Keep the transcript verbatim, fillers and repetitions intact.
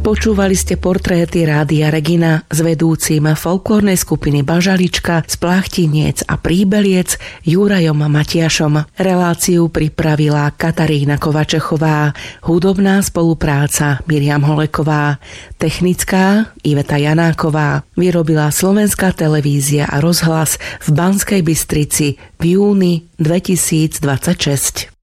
Počúvali ste portréty Rádia Regina s vedúcim folklórnej skupiny Bažalička z Pláchtiniec a Príbeliec Jurajom Matiašom. Reláciu pripravila Katarína Kovačechová, hudobná spolupráca Miriam Holeková, technická Iveta Janáková. Vyrobila Slovenská televízia a rozhlas v Banskej Bystrici v júni dvetisícdvadsaťšesť.